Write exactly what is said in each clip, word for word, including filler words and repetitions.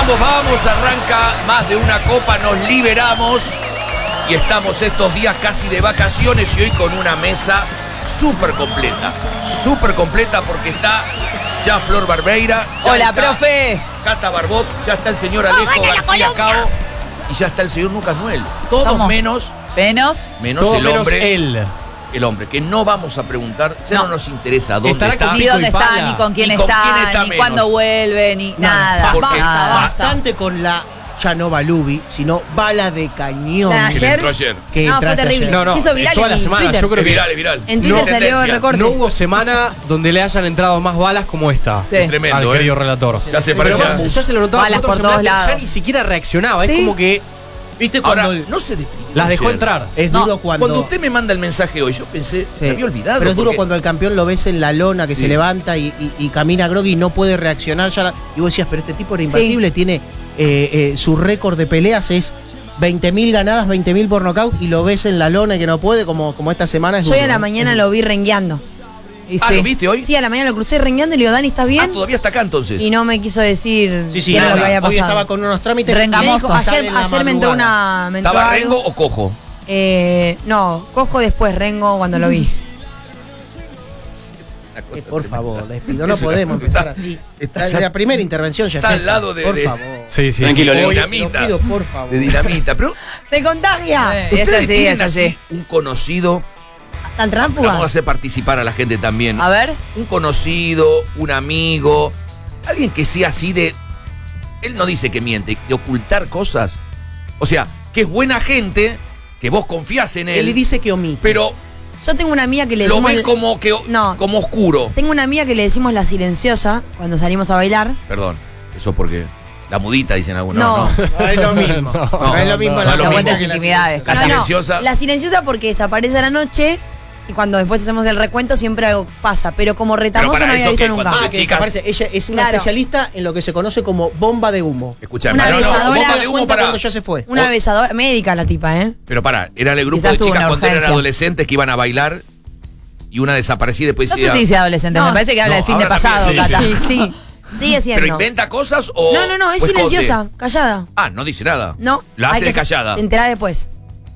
vamos, vamos, arranca más de una copa, nos liberamos y estamos estos días casi de vacaciones y hoy con una mesa súper completa, súper completa porque está ya Flor Barbeira. Ya Hola, está profe. Cata Barbot, ya está el señor Alejo García Cao y ya está el señor Lucas Noel. Todos ¿Cómo? menos, Menos. menos Todo el menos hombre. él. El hombre, que no vamos a preguntar, ya no, No. nos interesa dónde Estará está. con Ni Pico dónde y está, pala. ni con quién Ni con está, quién está ni menos. cuándo vuelve, ni nada. porque Basta, basta. basta. Bastante con la, ya no Balubi, sino bala de cañón. La Que ayer. entró ayer. Que No, fue entraste terrible. ayer. No, no, Se hizo viral toda en la semana. Twitter. Yo creo Es que viral, es viral. En Twitter No, salió tendencia. recorte. no hubo semana donde le hayan entrado más balas como esta. Sí. Es tremendo, Al ¿eh? querido relator. Ya se Pero parece a... más, ya se lo notaba Balas en otro por todos semblante, lados. ya ni siquiera reaccionaba. Sí. Es como que ¿Viste cuando Ahora, el- no se despidió las dejó ayer. entrar. es No, duro cuando. Cuando usted me manda el mensaje hoy, yo pensé, Sí. me había olvidado. Pero es duro porque- cuando al campeón lo ves en la lona, que Sí. se levanta y, y- y camina groggy y no puede reaccionar. Ya la- y vos decías, pero este tipo era imbatible, tiene eh, eh, su récord de peleas es veinte mil ganadas, veinte mil por nocaut, y lo ves en la lona y que no puede, como, como esta semana. Es Yo hoy duro, a la ¿no? mañana lo vi rengueando. Y Ah, sí. ¿lo viste hoy? Sí, a la mañana lo crucé rengueando y le digo, Dani, ¿estás Ah, bien? todavía está acá entonces. Y no me quiso decir Sí, sí, qué era no, lo que había hoy pasado. estaba con unos trámites. Rengamoso. Me dijo, Sale ayer, en la ayer me entró madrugada. una. Me entró ¿Estaba algo. rengo o cojo? Eh, no, cojo después, rengo cuando lo vi. Una cosa Eh, por tremenda. favor, les pido, no Es una- podemos empezar está- así. está- La, la primera intervención ya está es al esta. lado de- Por de- favor. Sí, sí. Tranquilo, sí. Leo. Hoy- Dinamita. Lo pido, por favor. De dinamita. Pero ¡Se contagia! Sí, es ustedes así, tienen es así. un conocido. ¿Tan Vamos a tránsfugas? hacer participar a la gente también. A ver. Un conocido, un amigo, alguien que sea así de... Él no dice que miente, de ocultar cosas. O sea, que es buena gente, que vos confías en él, Él dice que omite. pero Yo tengo una amiga que le lo decimos. ves como, que, No. como oscuro. Tengo una amiga que le decimos la silenciosa cuando salimos a bailar. Perdón, eso porque... La mudita, dicen algunos. No. No, no. No es lo mismo. No, es lo mismo no, la no, No lo cuentes mismo. intimidades. La No, no, silenciosa. La silenciosa porque desaparece a la noche y cuando después hacemos el recuento siempre algo pasa. Pero como retamoso para no había eso visto que nunca. cuando- Ah, que chicas. desaparece. Ella es una Claro. especialista en lo que se conoce como bomba de humo. Escuchame, Una no, no, besadora- bomba de humo Cuenta para... cuando ya se fue. Una Oh. besadora médica la tipa, ¿eh? Pero pará, era el grupo Quizás de tuvo chicas una cuando eran urgencia. adolescentes que iban a bailar y una desaparecía y después No sé decía- si dice adolescente, No, me parece que habla no, del fin de ahora también pasado, sí, Cata. Sí, sí. Sigue siendo. ¿Pero inventa cosas o...? No, no, no, es o esconde? silenciosa, callada. Ah, no dice nada. No. La hay hace que de callada se- Enterá después.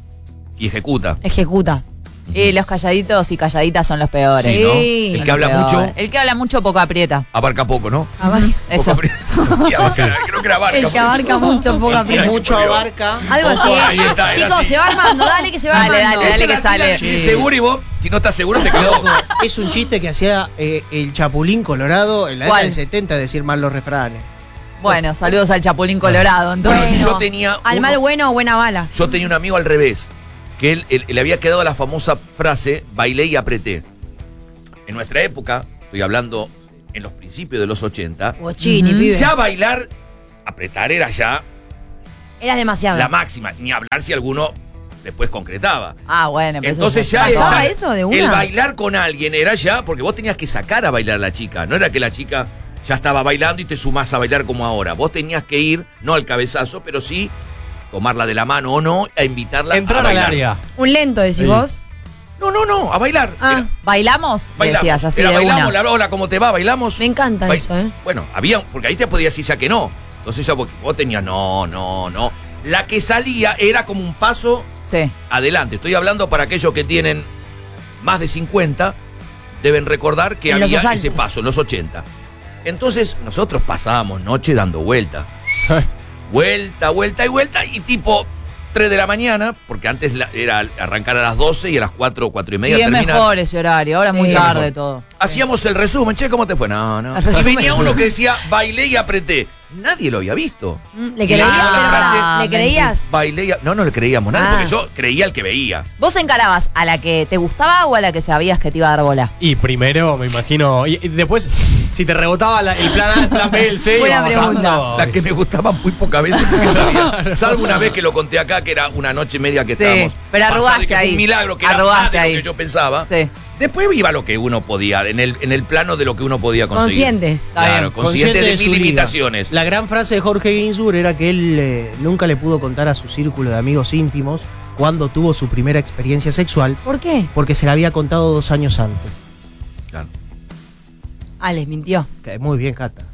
y ejecuta. Ejecuta. Y los calladitos y calladitas son los peores. Sí, ¿no? Sí. El Son que habla los mucho, peores. El que habla mucho poco aprieta. abarca poco, ¿no? Abarca- Eso. Poco apri- Y abarca- creo que era abarca. El por que eso. abarca mucho, poco Mira aprieta. que Mucho parió. abarca. Algo así. ¿eh? Ahí está, era Chicos, así. se va armando, dale que se va Dale, armando. dale, Esa dale es que la sale. tira, inseguro y vos, si no estás seguro, te quedó. Loco, es un chiste que hacía eh, el Chapulín Colorado en la década ¿Cuál? del setenta, decir mal los refranes. Bueno, saludos al Chapulín Colorado. Bueno, Entonces, si Bueno, yo tenía... Al uno- mal bueno o buena bala. Yo tenía un amigo al revés, que él, él- le había quedado la famosa frase, bailé y apreté. En nuestra época, estoy hablando en los principios de los ochenta, Bochini, Ujú. pibe. ya bailar, apretar era ya Eras demasiado. la máxima, ni hablar si alguno después concretaba. ah, bueno, pero eso Entonces ya ¿Pasaba está- eso de una? el bailar con alguien era ya, porque vos tenías que sacar a bailar a la chica, no era que la chica ya estaba bailando y te sumás a bailar como ahora. Vos tenías que ir, no al cabezazo, pero sí tomarla de la mano o no, a invitarla Entrar a al bailar. área. Un lento, decís Sí. vos. No, no, no, a bailar. Ah. Era- ¿Bailamos? bailamos. Decías así Era de bailamos, una. la hola, ¿cómo te va? Bailamos. Me encanta Bai- eso, ¿eh? Bueno, había, porque ahí te podías decir ya que no. Entonces ya vos, vos tenías, no, no, no. La que salía era como un paso Sí. adelante. Estoy hablando para aquellos que tienen más de cincuenta, deben recordar que En los había asaltos. ese paso, en los ochenta. Entonces nosotros pasábamos noche dando vuelta. Vuelta, vuelta y vuelta y tipo tres de la mañana, porque antes la- era arrancar a las doce y a las cuatro, cuatro y media Y es terminar. mejor ese horario, ahora es muy Sí. tarde Mejor. todo. Hacíamos el resumen, che, ¿cómo te fue? No, no. El Y resumen. venía uno que decía, bailé y apreté. Nadie lo había visto. Mm, ¿Le Y creías? la Pero frase, pará, ¿Le creías? Bailé y... No, no le creíamos nadie, Ah. porque yo creía el que veía. ¿Vos encarabas a la que te gustaba o a la que sabías que te iba a dar bola? Y primero, me imagino. Y, y después, si te rebotaba la- el plan A, el plan B, el C. Buena iba pregunta. bajando. La que me gustaba muy pocas veces porque sabía. Salvo una vez que lo conté acá, que era una noche y media que Sí, estábamos. pero pasado arrugaste y que fue ahí. un milagro, que era más Arrugaste de lo ahí. que yo pensaba. Sí. Después iba lo que uno podía, en el, en el plano de lo que uno podía conseguir. Consciente. Claro, bien. consciente, de, su mis liga. limitaciones. La gran frase de Jorge Ginsburg era que él eh, nunca le pudo contar a su círculo de amigos íntimos cuando tuvo su primera experiencia sexual, ¿Por qué? porque se la había contado dos años antes. Claro. Ah, les mintió. Que muy bien, Cata.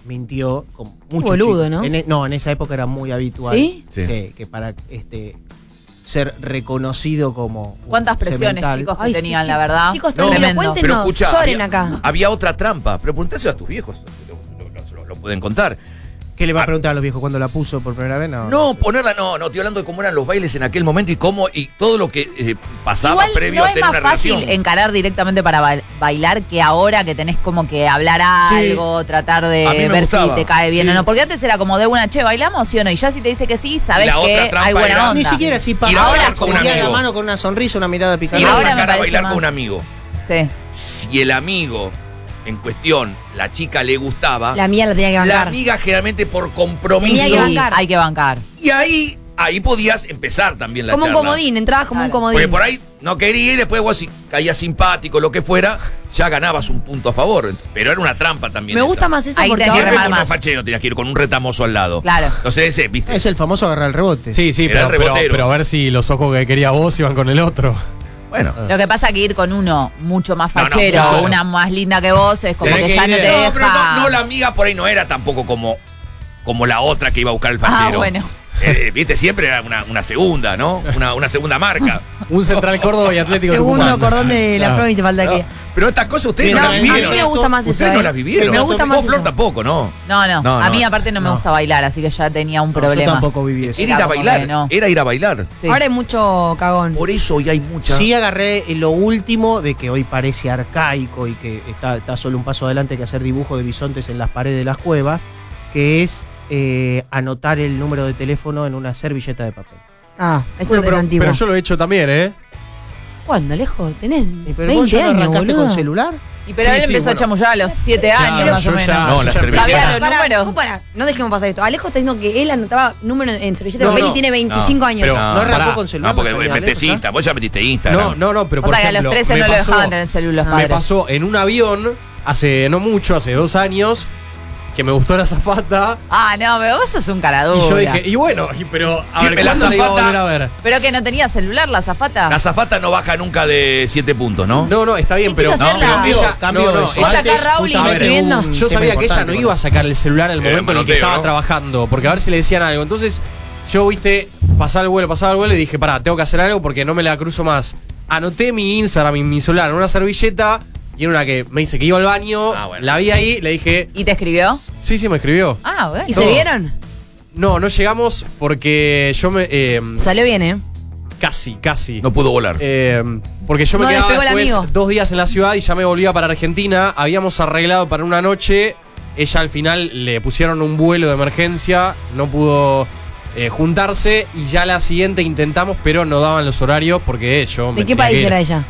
mintió con mucho Boludo, ¿no? En, e- no, en esa época era muy habitual. ¿Sí? Sí. que para este ser reconocido como un ¿Cuántas presiones, semental. chicos, que Ay, sí, tenían, chicos, la verdad? chicos, No, tranquilo, Tremendo. cuéntenos. Pero escucha, lloren había, acá. había otra trampa, pero preguntáselo a tus viejos, lo, lo- lo- lo pueden contar. ¿Qué le va a Ah. preguntar a los viejos cuando la puso por primera vez? No, No, sé. ponerla, no, no, estoy hablando de cómo eran los bailes en aquel momento y cómo, y todo lo que eh, pasaba Igual previo no a es tener más una fácil relación. encarar directamente para ba- bailar que ahora que tenés como que hablar Sí. algo, tratar A mí de me ver gustaba, si te cae bien sí. o no. Porque antes era como de una, che, ¿bailamos sí o no? Y ya si te dice que sí, sabés Y la otra que trampa hay buena era- onda. Ni siquiera si Ir a pasa bailar ahora con con un la amigo. mano con una sonrisa, una mirada Ir picante. a ahora me sacar a parece bailar más. con un amigo. Sí. Si el amigo en cuestión, la chica le gustaba, La mía la tenía que la bancar. amiga generalmente por compromiso. Tenía que Sí, bancar. hay que bancar. Y ahí, ahí podías empezar también la Como un charla. comodín, entrabas como un Claro. comodín. Porque por ahí no quería y después vos si caías simpático, lo que fuera, ya ganabas un punto a favor. Pero era una trampa también. Me esa. gusta más eso Ahí porque tenés que Siempre ahora remar con un más. fachero tenías que ir con un retamoso al lado. Claro. Entonces ese, viste. Es el famoso agarrar el rebote. Sí, sí, Era pero, el pero, rebotero. pero a ver si los ojos que quería vos iban con el otro. Bueno. Lo que pasa que ir con uno mucho más No, no, fachero, mucho. una más linda que vos, es como Tenés que que ya ir no te de- No, deja. pero no, no, la amiga por ahí no era tampoco como, como la otra que iba a buscar el fachero. Ah, bueno. Eh, viste, siempre era una, una segunda, ¿no? Una, una segunda marca. Un Central Córdoba y Atlético Segundo Tucumán. cordón de la Claro. provincia, falta ¿no? que. Pero estas cosas ustedes Bien, no, no, las a mí vivieron. me gusta más eso, Ustedes ¿eh? no las vivieron. Me gusta más Vos, Flor, eso. tampoco, ¿no? No, no, No, a no. mí aparte no me No. gusta bailar, así que ya tenía un No, problema. yo tampoco viví eso. Era ir a Era como bailar. que no. Era ir a bailar. Sí. Ahora hay mucho cagón. Por eso hoy hay mucha. Sí agarré lo último de que hoy parece arcaico y que está, está solo un paso adelante que hacer dibujo de bisontes en las paredes de las cuevas, que es eh, anotar el número de teléfono en una servilleta de papel. Ah, esto Bueno, es pero, antiguo. pero yo lo he hecho también, ¿eh? ¿Cuándo, Alejo? Tenés ¿Y pero vos veinte ya no años, arrancaste boludo. con celular? Y pero Sí, él sí, empezó bueno. a chamullar a los siete Claro, años más yo o menos. ya- No, la yo ya servilleta. Sabía empecé. los Pará, números. vos pará, no dejemos pasar esto. Alejo está diciendo que él anotaba números en servilleta de No, papel no. y tiene veinticinco No, años. pero- No, ¿No arrancó pará. con celular? No, porque ¿No sabía metés Alejo, Insta. Vos ya metiste Instagram. No, no, no, pero O por sea que a ejemplo, los trece me no lo pasó- dejaban tener el celular los Me padres. pasó en un avión, hace no mucho, hace dos años, que me gustó la azafata. Ah, no, pero vos sos un caradura. Y yo dije, y bueno, y- pero a Sí, ver, la ¿cuándo la iba a azafata- volver a ver? Pero que no tenía celular la zafata. La azafata no baja nunca de siete puntos, ¿no? No, no, está bien, ¿Qué pero, quiso no, hacer pero la- ella, Cambió, cambió no, no, eso. ella- Ella acá Raúl y justamente escribiendo. un yo tema sabía que ella importante no con iba a eso. sacar el celular en el Era momento en el que manoteo, estaba ¿no? trabajando, porque a ver si le decían algo. Entonces, yo, viste, pasaba el vuelo, pasaba el vuelo y dije, pará, tengo que hacer algo porque no me la cruzo más. Anoté mi Instagram y mi celular en una servilleta y era una que me dice que iba al baño, Ah, bueno. la vi ahí, le dije, ¿Y te escribió? sí, sí, me escribió. Ah, bueno. ¿Y Todo. se vieron? No, no llegamos porque yo me... eh, Salió bien, ¿eh? casi, casi. No pudo volar. Eh, porque yo me No quedaba despegó el después amigo. dos días en la ciudad y ya me volvía para Argentina. Habíamos arreglado para una noche. Ella al final le pusieron un vuelo de emergencia. No pudo eh, juntarse. Y ya la siguiente intentamos, pero no daban los horarios porque yo me ¿De qué tenía que país ir. era ella?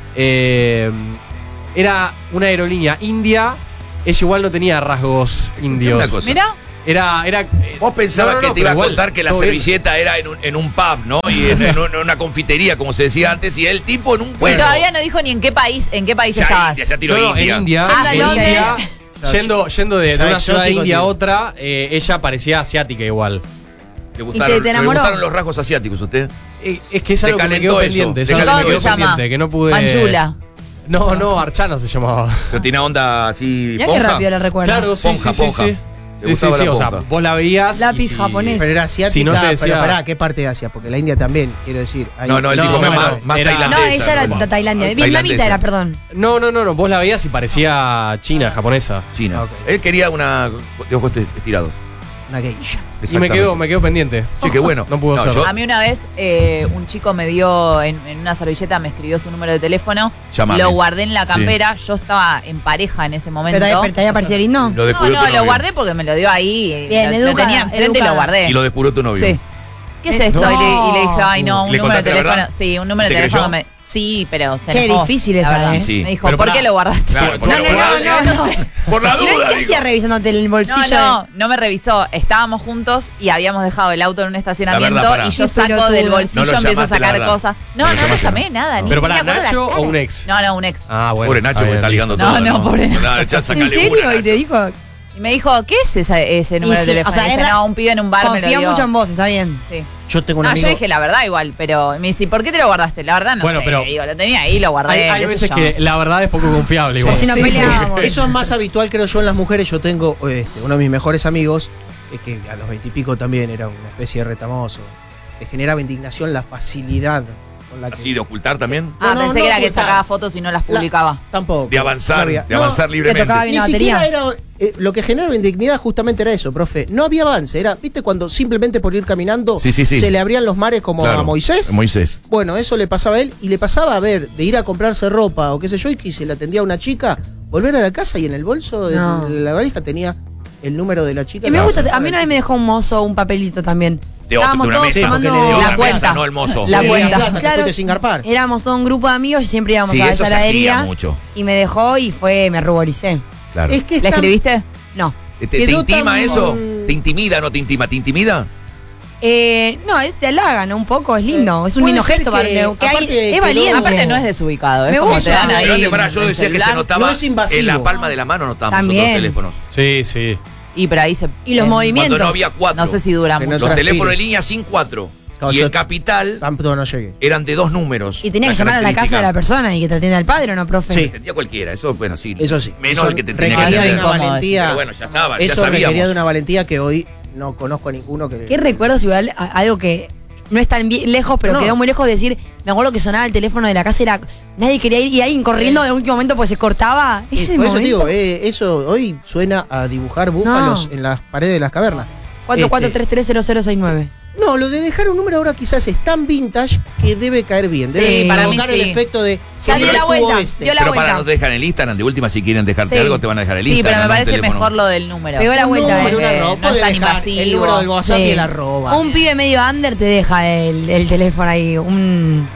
Eh, era una aerolínea india. Ella igual no tenía rasgos indios. una cosa. Mira. Era, era. eh, Vos pensabas no, no, no, que te iba a pero igual, contar que la todo bien. servilleta era en un, en un pub, ¿no? Y en, en un- en una confitería, como se decía antes, y el tipo en un Y vuelo. todavía no dijo ni en qué país, en qué país Ya estabas. India, ya tiró No, no, India. en India. Ah, en ¿dónde? India, yendo, yendo de, de Ya una ciudad de exótico, India a tío. otra, eh, ella parecía asiática igual. ¿Le gustaron, ¿Y te- te enamoró? ¿Le gustaron los rasgos asiáticos a usted? Eh, Es que es Te algo que me calentó quedó eso, pendiente. Es te algo que ¿Cómo me se quedó llama? pendiente, que no pude. Manchula. No, no, Archana se llamaba. ¿Pero tiene onda así Mirá qué ponja? rápido la recuerdo. Claro, sí, Ponja, sí, ponja. sí, sí. Te Sí, sí, gustaba sí, la o sea, ponja. vos la veías. Lápiz y si- japonés. Pero era asiática, Si no te decía- pero pará, ¿qué parte de Asia? Porque la India también, quiero decir. hay- No, no, el No, tipo me bueno, más, más era- No, tailandesa. ella era ¿no? de Tailandia. Tailandesa. Vietnamita era, perdón. No, no, no, no, vos la veías y parecía china, japonesa. China. Ok. Él quería una de ojos estirados. Una geisha. Y me quedó, me quedó pendiente. Sí, qué bueno. No pudo ser. yo- A mí una vez eh, un chico me dio en, en una servilleta, me escribió su número de teléfono, Llamame. lo guardé en la campera, yo estaba en pareja en ese momento. ¿Pero te había- te había parecido lindo? Lo No, descubrió no, tu lo novio. guardé porque me lo dio ahí. eh, Bien, lo, lo educada, tenía enfrente y educada. lo guardé. Y lo descubrió tu novio. Sí. ¿Qué es Eh, esto? no. Y, le, y le dije, ay no, un ¿Le número de contaste la teléfono. verdad? Sí, un número ¿Te de teléfono creyó? que me. Sí, pero se Che, enojó, difícil la esa, verdad. ¿eh? Sí. Me dijo, Pero ¿por pará. qué lo guardaste? Claro, No, no, no, no, no. Por la ¿Y ves duda, qué digo. hacía revisándote el bolsillo? No, no, no me revisó. Estábamos juntos y habíamos dejado el auto en un estacionamiento La verdad, y yo pará. Qué saco pelotudo. del No bolsillo, lo empiezo a llamaste, la sacar verdad. cosas. No No, lo no, no llamaste, llamé no. nada. Ni Pero ni para me acuerdo la Nacho o cara. un ex. No, no, un ex. Ah, bueno. Pobre Nacho está que bien, está ligando No, todo. no, pobre Nacho. Ya ¿En sácale serio? una, ¿Y te dijo? Y me dijo, ¿qué es esa- ese número sí, de teléfono? o sea, Y dije, es ra- no, un pibe en un bar me lo Confío dio. mucho en vos, está bien. Sí. Yo tengo un No, amigo. yo dije la verdad igual, pero me dice, ¿por qué te lo guardaste? La verdad no Bueno, sé. pero- Digo, lo tenía ahí, lo guardé. Hay, hay qué sé veces yo. que la verdad es poco confiable igual. Si nos Sí, sí. peleábamos. Eso es más habitual, creo yo, en las mujeres. Yo tengo este, uno de mis mejores amigos, eh, que a los veintipico también era una especie de retamoso. Te generaba indignación la facilidad con la que. Así de ocultar también. Ah, No, no, pensé no que era que ocultar. sacaba fotos y no las La- publicaba. Tampoco. De avanzar, No había- de no, avanzar libremente. tocaba bien Ni la siquiera batería. era. eh, lo que generaba indignidad justamente era eso, profe. No había avance. Era, ¿viste cuando simplemente por ir caminando Sí, sí, sí. se le abrían los mares como Claro, a Moisés? Moisés. Bueno, eso le pasaba a él y le pasaba a ver de ir a comprarse ropa o qué sé yo y que se le atendía a una chica, volver a la casa y en el bolso de No. la valija tenía el número de la chica. Y me que gusta, estaba a mí una vez me dejó un mozo un papelito también. De, otro- Estábamos de una todos mesa. tomando porque le dio La una cuenta. mesa, no el mozo. La Eh, cuenta. plata, te fuiste sin garpar. Éramos todo un grupo de amigos y siempre íbamos Sí, a eso esa se hacía heladería. mucho. Y me dejó y fue, me ruboricé. Claro. Es que ¿Le está- escribiste? No. ¿Te, te quedó intima tan- eso? ¿Te intimida o no te intima? ¿Te intimida? Eh, no, es, te halaga, ¿no? Un poco, es lindo. Es un Puede lindo ser gesto que- para que hay- aparte es quedó- valiente. Aparte no es desubicado, es Me como gusta. te dan ahí. Pero, pará, en yo el decía que se celular. notaba No es invasivo. en la palma de la mano, notábamos También. nosotros teléfonos. Sí, sí. Y pero ahí se. Y los eh, movimientos. Cuando no había cuatro. No sé si dura Que no mucho. Los transpires. teléfonos de línea sin cuatro. No, y yo- en capital Tanto no llegué. eran de dos números. Y tenías que llamar a la casa de la persona y que te atienda el padre, ¿o no, profe? Sí. Entendía cualquiera, eso bueno, sí. Eso sí. Menos Eso el que te tenía que requería de atender. una Incómodo, valentía. Pero bueno, ya estaba, ya Eso sabíamos. requería de una valentía que hoy no conozco a ninguno que. ¿Qué recuerdos igual a- algo que no es tan bien- lejos, pero No. quedó muy lejos de decir, me acuerdo que sonaba el teléfono de la casa y era, nadie quería ir y alguien corriendo de último momento pues se cortaba? Y Ese por eso momento. digo, eh, eso hoy suena a dibujar búfalos No. en las paredes de las cavernas. cuatro cuatro Este, tres tres cero cero seis nueve. No, lo de dejar un número ahora quizás es tan vintage que debe caer bien. Debe Sí, para mí provocar el sí. efecto de. Ya siempre dio la estuvo vuelta, este. dio la Pero para vuelta. no te dejan el Instagram, de última, si quieren dejarte Sí. algo, te van a dejar el Sí, Instagram. pero me no un parece teléfono. mejor lo del número. Pegó la Un vuelta, número, eh. una Eh, arroba, no puede es tan dejar invasivo. el número del WhatsApp Sí. y el arroba. Un pibe medio under te deja el, el teléfono ahí, un,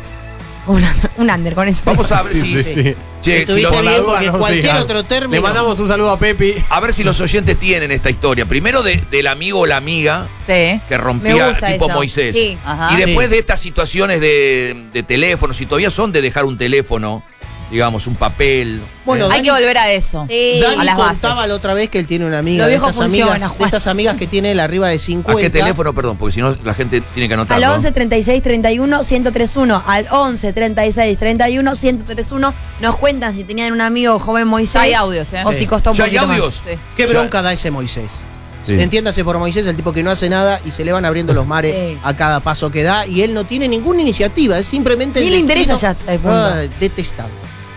un, un under con eso. Vamos a ver Sí, si. sí, sí. Che, si Estuviste los- bien, duda, porque no, cualquier sí, ah. otro término. Le mandamos un saludo a Pepi. a ver si los oyentes tienen esta historia. Primero de- del amigo o la amiga Sí. que Me rompía gusta tipo eso. Moisés. Sí. Ajá. Y después Sí. de estas situaciones de, de teléfonos, si todavía son de dejar un teléfono, digamos, un papel. Bueno, eh, Hay Dani- que volver a eso. Sí. Dani a las bases. contaba la otra vez que él tiene una amiga Lo de viejo estas, funciona, amigas, de Juan. estas amigas que tiene él arriba de ¿A cincuenta. qué teléfono, perdón? Porque si no la gente tiene que anotarlo. Al once treinta y seis treinta y uno ciento treinta y uno, al once treinta y seis treinta y uno ciento treinta y uno, nos cuentan si tenían un amigo joven Moisés. Hay audios, ¿eh? O Sí. si costó un ¿Ya hay poquito audios? más. Sí. Qué Ya. bronca da ese Moisés. Sí. Entiéndase por Moisés, el tipo que no hace nada y se le van abriendo los mares Sí. a cada paso que da y él no tiene ninguna iniciativa, es simplemente Ni el le destino. interesa ya hasta el punto. Ah, detestable.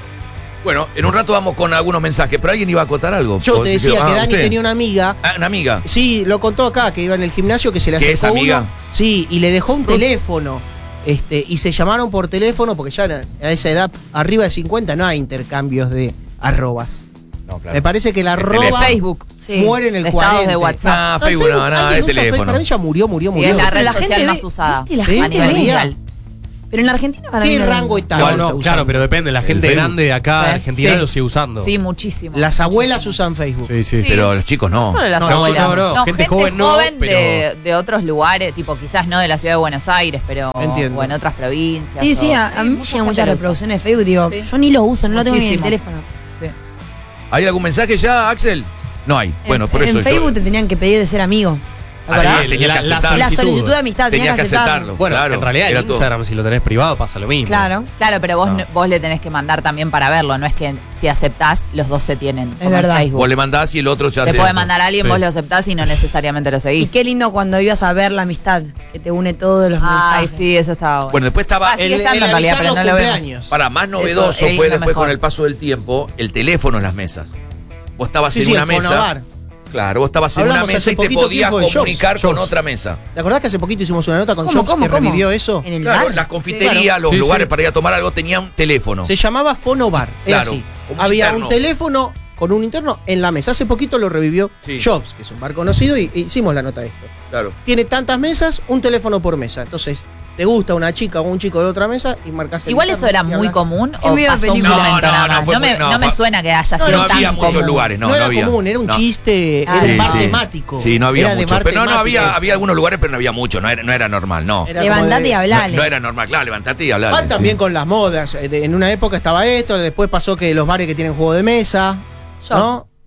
Bueno, en un rato vamos con algunos mensajes, pero alguien iba a acotar algo. Yo ¿O te se decía quedó? que Ah, Dani ¿usted? tenía una amiga. Ah, una amiga. Sí, lo contó acá, que iba en el gimnasio, que se le ¿Que acercó es amiga? uno. Sí, y le dejó un teléfono. Este, y se llamaron por teléfono, porque ya a esa edad, arriba de cincuenta, no hay intercambios de arrobas. No, Me parece que la El De arroba teléfono. Facebook. Sí. muere en el De estados cuarenta. de WhatsApp. Ah, Ah, Facebook, no, no, ¿alguien es usa Facebook? teléfono. Para mí ya murió, murió, Sí, murió. es la red La social gente más ve- usada ¿viste la a gente nivel ve? mundial. Pero en la Argentina para mí ¿Qué no- rango está? No, está no, usando? claro, pero depende. La gente Facebook. grande de acá, Sí. Argentina, Sí. lo sigue usando. Sí, muchísimo. Las abuelas Muchísimo. usan Facebook. Sí, sí. Sí. Pero los chicos no. No solo las No, abuelas. no, no, gente joven no, de, pero- de otros lugares, tipo quizás no de la ciudad de Buenos Aires, pero Entiendo. o en otras provincias. Sí, sí, o- a, a mí me mucha llegan gente muchas lo usa. reproducciones de Facebook, digo, Sí. yo ni lo uso, no lo tengo ni en el Muchísimo. teléfono. Sí. ¿Hay algún mensaje ya, Axel? No hay. Bueno, en, por eso en yo- Facebook te tenían que pedir de ser amigo. ¿Te Ah, acordás? sí, tenías que La- la aceptar. La solicitud. solicitud de amistad, tenías, Tenías que aceptarlo. aceptarlo. Bueno, Claro, en realidad era en todo. Instagram, si lo tenés privado, pasa lo mismo. Claro. Claro, pero vos, No. no- vos le tenés que mandar también para verlo, no es que si aceptás, los dos se tienen. como en verdad. Facebook. Vos le mandás y el otro ya Te te- puede mandar a alguien, Sí. vos lo aceptás y no necesariamente lo Y seguís. qué lindo cuando ibas a ver la amistad, que te une todos los Ay, mensajes. sí, eso estaba bueno. Bueno, después estaba. Ah, sigue estando en realidad, avisar pero los no lo vemos. cumpleaños. Para más Eso novedoso es fue lo después mejor. con el paso del tiempo el teléfono en las mesas. Vos estabas Sí, en sí, una el mesa. Fonobar. Claro, vos estabas en una Hablamos mesa hace y te poquito podías que dijo de comunicar Jobs. con Jobs. otra mesa. ¿Te acordás que hace poquito hicimos una nota con ¿Cómo, Jobs cómo, que cómo? revivió eso? En el Claro, bar. las confiterías, Claro. los Sí, lugares sí. para ir a tomar algo tenían teléfono. Se llamaba Fonobar. Era Claro, así. un Había interno. un teléfono con un interno en la mesa. Hace poquito lo revivió Sí. Jobs, que es un bar conocido, y, y hicimos la nota de esto. Claro. Tiene tantas mesas, un teléfono por mesa. Entonces, te gusta una chica o un chico de otra mesa y marcas el Igual interno eso era y muy hablas. común En o medio de pasó un película. momento No, no, nada no, más. fue No, me, muy- no, no me fa- suena que haya No, sido no tan había muchos común. lugares, no, No, no, era había. común, era un No. chiste, Ah, era Sí, un bar sí. temático. Sí, no había Era de mucho. bar Pero no, no temático. había, había algunos lugares, pero no había mucho. No era, no era normal, no. Era como Levantate de- y hablale. No, no era normal, claro, levantate y hablale. Van también sí. con las modas. Eh, de- En una época estaba esto, después pasó que los bares que tienen juego de mesa, ¿no?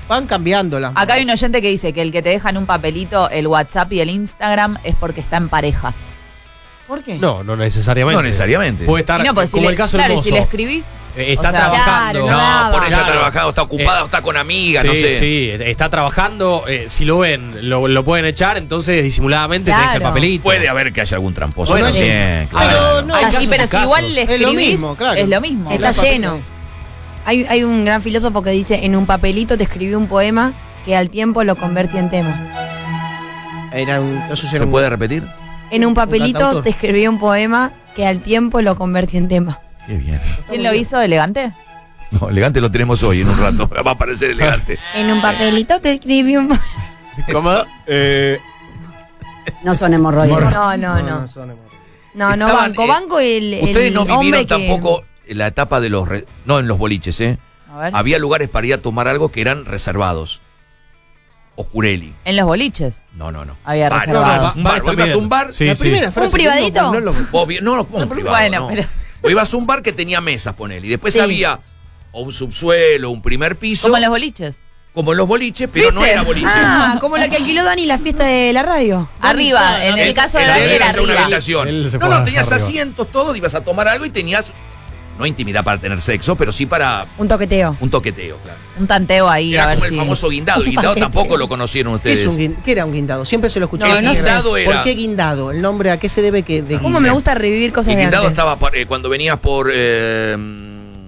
van cambiándola. Acá hay un oyente que dice que el que te deja en un papelito el WhatsApp y el Instagram es porque está en pareja. ¿Por qué? No, no necesariamente. No necesariamente. Puede estar Y no, pues si como le- el caso claro, del y mozo. si le escribís, Eh, está o sea, trabajando. Claro, No, daba. por ella está Claro. trabajando, está ocupada, Eh, está con amigas, Sí, no sé. sí, está trabajando. eh, si lo ven, lo, lo pueden echar, entonces disimuladamente te deja el Claro. papelito. Puede haber que haya algún tramposo. Bueno, también, sí. claro. Pero no, Hay así, casos pero y si casos. igual le Es lo escribís, mismo, claro. es lo mismo. Está Está lleno. Hay, hay un gran filósofo que dice, en un papelito te escribí un poema que al tiempo lo convertí en tema. Era un, entonces era ¿Se un- puede repetir? En un papelito cantautor. te escribí un poema que al tiempo lo convertí en tema. Qué bien. ¿Quién lo hizo? ¿Elegante? No, elegante lo tenemos hoy en un rato. Va a parecer elegante. En un papelito te escribí un poema. ¿Cómo? Eh, No son hemorroides. No, no, no. son hemorroides. No, no, Estaban, banco. eh, Banco el, el Ustedes no hombre vivieron que... tampoco la etapa de los... re- no en los boliches, ¿eh? A ver. Había lugares para ir a tomar algo que eran reservados. Oscureli. En los boliches. No, no, no. Había Bar, reservados. Un bar. Bares Vos ibas a un bar. Sí, La sí. primera frase ¿Un privadito? que no- no lo- Vos vi- no, no, como un privado, Bueno, no. pero- Vos ibas a un bar que tenía mesas, ponele. Y después Sí. había o un subsuelo, un primer piso. Como en los boliches. como en los boliches, pero no ¿Viste? era boliche. Ah, como la que alquiló Dani la fiesta de la radio. Arriba, en el El- caso de el Dani él era era una arriba. habitación. Él se No, fue no, tenías arriba. asientos, todo, ibas a tomar algo y tenías, no intimidad para tener sexo, pero sí para Un toqueteo. un toqueteo, claro. Un tanteo ahí, a Era ver como el si. famoso guindado. El Un guindado paquete. tampoco lo conocieron ¿Qué, es ustedes. un guin- qué era un guindado? Siempre se lo escuché. No, el no sé. guindado era... ¿Por qué guindado? ¿El nombre a qué se debe que de ¿Cómo guisa? me gusta revivir cosas El de guindado antes? estaba par- eh, cuando venías por... eh,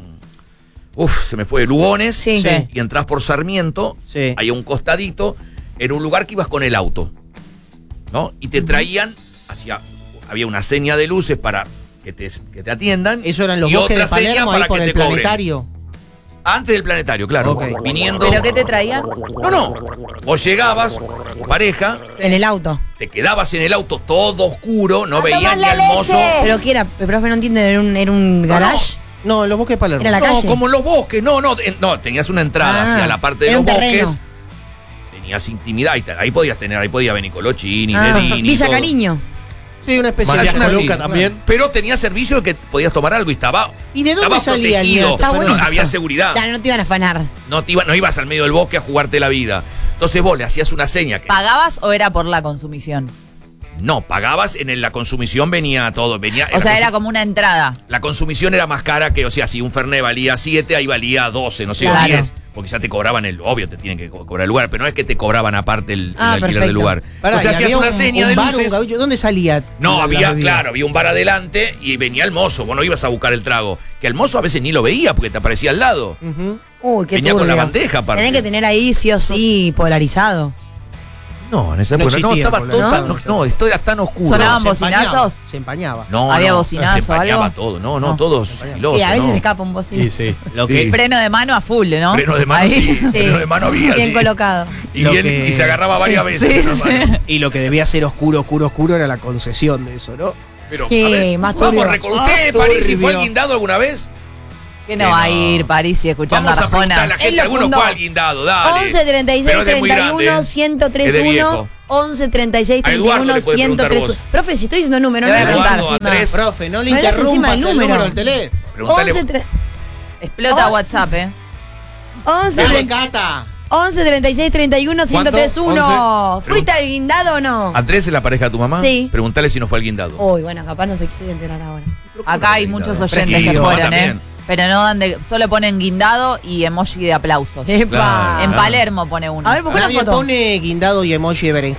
uf, se me fue, Lugones. Sí. Sí. Y entras por Sarmiento. Sí. Hay un costadito. Era un lugar que ibas con el auto. ¿No? Y te traían hacia... Había una seña de luces para que te, que te atiendan. Eso eran los y bosques de otra seña Palermo para ahí por que el te cobren. planetario. Antes del planetario, claro. Ok. Viniendo... ¿Pero qué te traían? No, no. Vos llegabas con tu pareja, En el auto. te quedabas en el auto todo oscuro, no ¡A veías tomar ni la al mozo. leche! ¿Pero qué era? El profe no entiende, ¿era un, era un garage? No, en los bosques de Palermo. Era la No, calle. como en los bosques, no, no, en- no, tenías una entrada Ah, hacia la parte de era los un terreno. bosques, tenías intimidad, ahí, te- ahí podías tener, ahí podía venir Colochini, Ah, Nedini, Villa todo. Cariño. Sí, una especie Matías de... Matías Coloca Coloca también. Pero tenía servicio de que podías tomar algo y estaba, ¿Y de dónde estaba salía el protegido, nieto? Está bueno no, eso. había seguridad, Ya no te iban a afanar. no, te iba- no ibas al medio del bosque a jugarte la vida. Entonces vos le hacías una seña que ¿Pagabas o era por la consumición? no, pagabas, en el- la consumición venía todo, venía... O la sea, consu- era como una entrada. La consumición era más cara que, o sea, si un Fernet valía siete, ahí valía doce, no sé, o Claro. diez. Porque ya te cobraban el, obvio, te tienen que co- cobrar el lugar, pero no es que te cobraban aparte el, el Ah, alquiler perfecto. del lugar. Pará, o sea, ¿y hacías había una un- seña un de bar, un luces. gaucho? ¿Dónde salía? No, la- la había, bebida? claro, había un bar adelante y venía el mozo. Vos no ibas a buscar el trago. Que el mozo a veces ni lo veía porque te aparecía al lado. Ujú. Uy, qué Venía con turbio. la bandeja, aparte. Tenés que tener ahí sí o sí polarizado. No, en esa No época no, existía, estaba por todo la tan, no, noche. no, esto era tan oscuro. Sonaban Se empañaba, bocinazos. Se empañaba. No, Había no, bocinazo, se empañaba algo. todo. No, no, No. todo sigiloso. Sí, a veces no. se escapa un bocina. Sí, sí. Lo Sí. que, Freno de mano a full, ¿no? Freno de mano, Ahí. sí. Freno de mano había, Bien sí. colocado. Y, Lo bien- que- y se agarraba varias Sí, veces. sí, freno de mano. y lo que debía ser oscuro, oscuro, oscuro era la concesión de eso, ¿no? Pero, Sí, a ver, más vamos, turbio. recor- ¿Usted, Ah, París, si fue turbio. al guindado alguna vez? Que no va a ir París y escuchando Vamos a a preguntarle a la Arjona. Él gente, lo alguno fundó. fue al guindado, dale. once treinta y seis Pero es de muy treinta y uno grande, ¿eh? ciento Es de treinta y uno viejo. once treinta y seis A treinta y Eduardo uno le puede ciento preguntar treinta y vos. uno. Profe, si estoy diciendo número, Le no voy a me preguntar. preguntas Eduardo, a encima. tres. Profe, no le No le hagas interrumpas encima el el número, número. del teléfono. Preguntale. once tre- Explota Oh. WhatsApp, ¿eh? once Dale, tre- Cata. once treinta y seis treinta y uno ciento treinta y uno. once. ¿Fuiste al guindado o no? ¿Andrés es la pareja de tu mamá? Sí. Preguntale si no fue al guindado. Uy, bueno, capaz no se quiere enterar ahora. Acá hay muchos oyentes que Tranquilo, fueron, también. ¿eh? Pero no dan de. Solo ponen guindado y emoji de aplausos. Epa. Claro. En Palermo pone uno. A ver, busca la Nadie foto. pone guindado y emoji de berenjena.